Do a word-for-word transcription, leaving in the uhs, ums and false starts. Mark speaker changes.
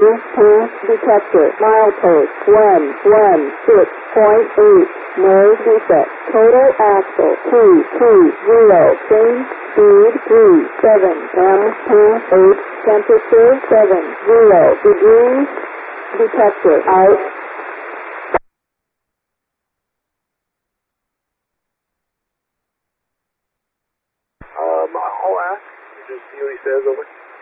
Speaker 1: Pass detector. Milepost one one six point eight. No defect. Total axle two two zero. Change speed three seven. M pass eight. Temperature seven zero degrees. Detector out.
Speaker 2: Um, I'll ask. Just see what he says over.